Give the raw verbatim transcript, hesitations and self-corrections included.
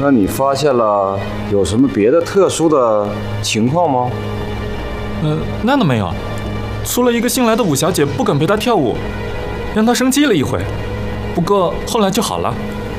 那你发现了有什么别的特殊的情况吗？ 呃，那倒没有，除了一个新来的五小姐不肯陪他跳舞，让他生气了一回，不过后来就好了。